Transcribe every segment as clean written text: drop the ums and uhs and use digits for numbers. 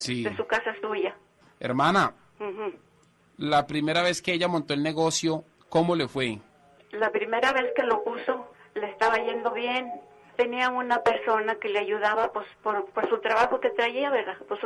Sí. de su casa suya. Hermana, Ujú. la primera vez que ella montó el negocio, ¿cómo le fue? La primera vez que lo puso, le estaba yendo bien. Tenía una persona que le ayudaba, pues, por su trabajo que traía, ¿verdad? Pues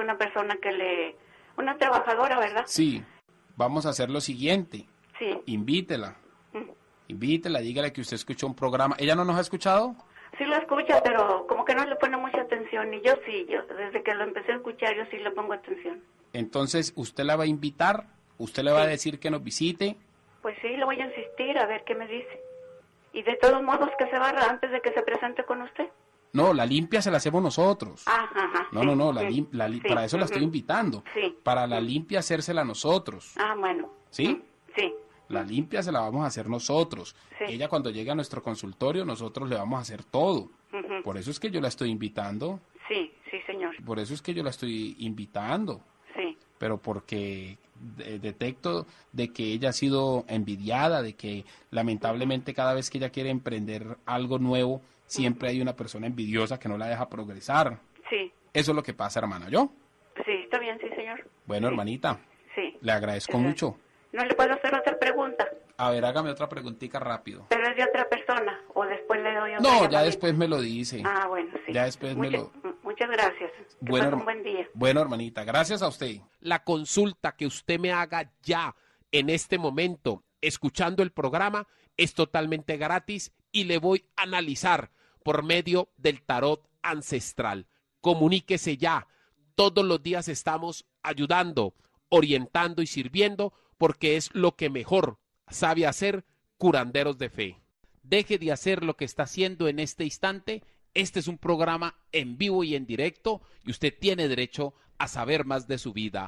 una trabajadora, ¿verdad? Sí, vamos a hacer lo siguiente. Sí. Invítela. Mm. Invítela, dígale que usted escuchó un programa. ¿Ella no nos ha escuchado? Sí lo escucha, pero como que no le pone mucha atención. Y yo sí, desde que lo empecé a escuchar, yo sí le pongo atención. Entonces, usted la va a invitar, usted le va a Sí. decir que nos visite. Pues sí, le voy a insistir a ver qué me dice. Y de todos modos que se barra antes de que se presente con usted. No, la limpia se la hacemos nosotros. Ajá, No, sí, no, no, sí, sí, para eso la estoy ujú, invitando. sí. Para la limpia hacérsela nosotros. Bueno. ¿Sí? Sí. La limpia se la vamos a hacer nosotros. Sí. Ella cuando llegue a nuestro consultorio, nosotros le vamos a hacer todo. Ujú. Por eso es que yo la estoy invitando. Sí, señor. Por eso es que yo la estoy invitando. Sí. Pero porque detecto de que ella ha sido envidiada, de que lamentablemente cada vez que ella quiere emprender algo nuevo, siempre hay una persona envidiosa que no la deja progresar. Sí. Eso es lo que pasa, hermana. ¿Yo? Sí, está bien, sí, señor. Bueno, Sí. hermanita, Sí. le agradezco Ajá. mucho. ¿No le puedo hacer otra pregunta? A ver, hágame otra preguntita rápido. Pero es de otra persona, o después le doy otra No, ya llamadita? después me lo dice. Bueno, sí. Ya después me lo... Muchas gracias. Que Bueno, pase un buen día. Bueno, hermanita, gracias a usted. La consulta que usted me haga ya, en este momento, escuchando el programa, es totalmente gratis y le voy a analizar por medio del tarot ancestral. Comuníquese ya. Todos los días estamos ayudando, orientando y sirviendo porque es lo que mejor sabe hacer curanderos de fe. Deje de hacer lo que está haciendo en este instante. Este es un programa en vivo y en directo y usted tiene derecho a saber más de su vida.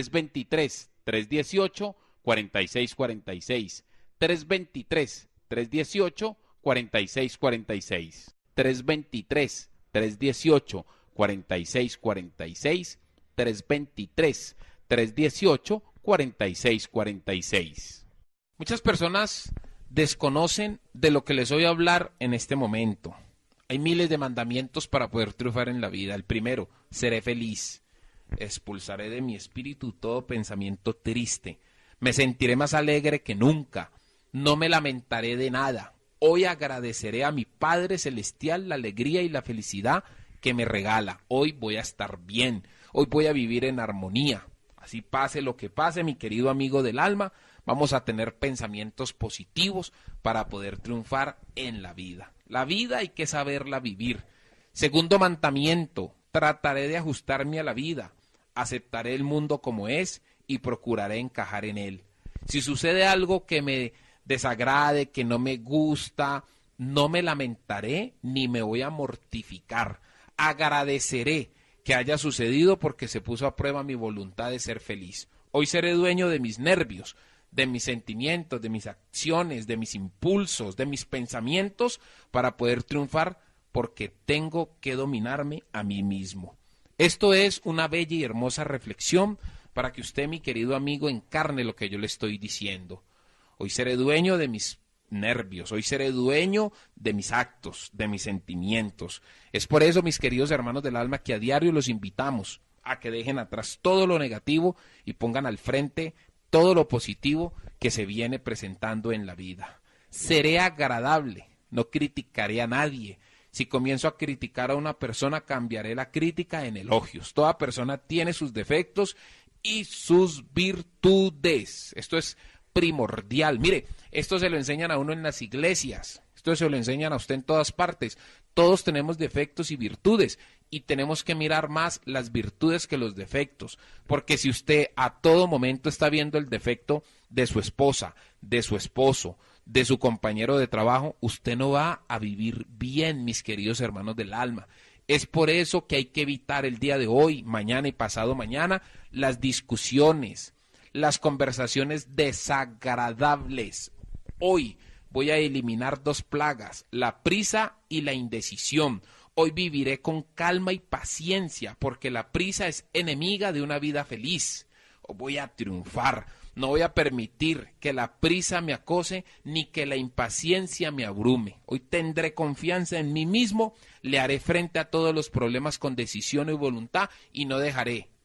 323-318-4646. 323-318-4646. 323-318-4646. 323-318-4646. Muchas personas desconocen de lo que les voy a hablar en este momento. Hay miles de mandamientos para poder triunfar en la vida. El primero, seré feliz. Expulsaré de mi espíritu todo pensamiento triste. Me sentiré más alegre que nunca. No me lamentaré de nada. Hoy agradeceré a mi Padre Celestial la alegría y la felicidad que me regala. Hoy voy a estar bien. Hoy voy a vivir en armonía. Así pase lo que pase, mi querido amigo del alma, vamos a tener pensamientos positivos para poder triunfar en la vida. La vida hay que saberla vivir. Segundo mandamiento, trataré de ajustarme a la vida. Aceptaré el mundo como es y procuraré encajar en él. Si sucede algo que me desagrade, que no me gusta, no me lamentaré ni me voy a mortificar. Agradeceré que haya sucedido porque se puso a prueba mi voluntad de ser feliz. Hoy seré dueño de mis nervios, de mis sentimientos, de mis acciones, de mis impulsos, de mis pensamientos para poder triunfar porque tengo que dominarme a mí mismo. Esto es una bella y hermosa reflexión para que usted, mi querido amigo, encarne lo que yo le estoy diciendo. Hoy seré dueño de mis nervios, hoy seré dueño de mis actos, de mis sentimientos. Es por eso, mis queridos hermanos del alma, que a diario los invitamos a que dejen atrás todo lo negativo y pongan al frente todo lo positivo que se viene presentando en la vida. Seré agradable, no criticaré a nadie. Si comienzo a criticar a una persona, cambiaré la crítica en elogios. Toda persona tiene sus defectos y sus virtudes. Esto es primordial. Mire, esto se lo enseñan a uno en las iglesias, esto se lo enseñan a usted en todas partes. Todos tenemos defectos y virtudes y tenemos que mirar más las virtudes que los defectos, porque si usted a todo momento está viendo el defecto de su esposa, de su esposo, de su compañero de trabajo, usted no va a vivir bien, mis queridos hermanos del alma. Es por eso que hay que evitar el día de hoy, mañana y pasado mañana, las discusiones, las conversaciones desagradables. Hoy voy a eliminar dos plagas, la prisa y la indecisión. Hoy viviré con calma y paciencia, porque la prisa es enemiga de una vida feliz. Hoy voy a triunfar. No voy a permitir que la prisa me acose ni que la impaciencia me abrume. Hoy tendré confianza en mí mismo, le haré frente a todos los problemas con decisión y voluntad y no dejaré